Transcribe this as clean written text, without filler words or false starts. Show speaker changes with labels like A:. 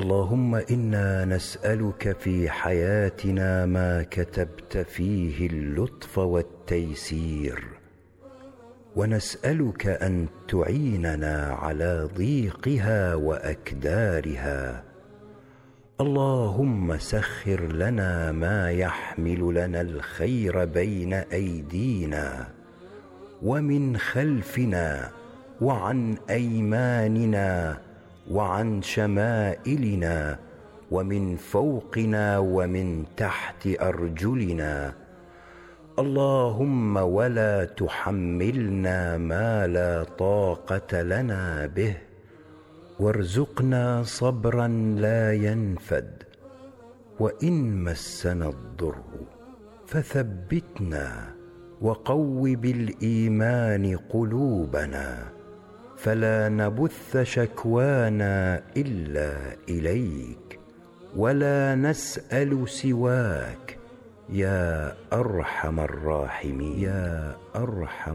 A: اللهم إنا نسألك في حياتنا ما كتبت فيه اللطف والتيسير، ونسألك أن تعيننا على ضيقها وأكدارها. اللهم سخر لنا ما يحمل لنا الخير بين أيدينا ومن خلفنا وعن أيماننا وعن شمائلنا ومن فوقنا ومن تحت أرجلنا. اللهم ولا تحملنا ما لا طاقة لنا به، وارزقنا صبرا لا ينفد. وإن مسنا الضر فثبتنا وقو بالإيمان قلوبنا، فلا نبث شكوانا إلا إليك ولا نسأل سواك يا أرحم الراحمين.